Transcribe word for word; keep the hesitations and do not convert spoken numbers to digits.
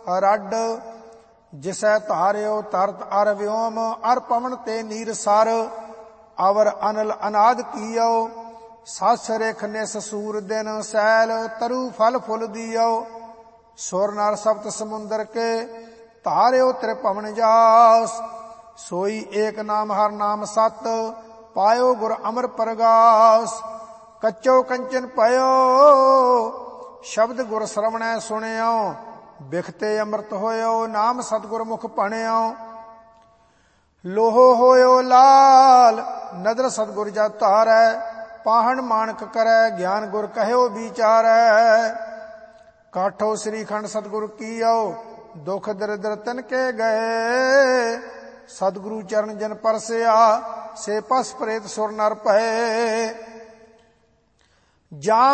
Rod. जिसै धार्यो तरत अर व्योम, अर पवन ते नीर सर। अवर अनल अनाद कियो, सस रेख निस सूर दिन। सैल तरु फल फुल दियो, सुर नर सप्त समुंदर के। धार्यो त्रिभुवन जास, सोई एक नाम हर नाम सत। पायो गुर अमर परगास, कच्चो कंचन पयो। शब्द गुर श्रवणै सुणियो, बिखते अमृत होयो। नाम सतगुर मुख पणियो, लोहो होयो लाल। नदर सतगुर जा तारै, पाहन मानक करै। ज्ञान गुर कहयो विचारै, काठो श्रीखंड सतगुर कीयो। दुख दरिद्र तिनके गए, सतगुरु चरण जन परसया। से पस प्रेत सुर नर भये, जाम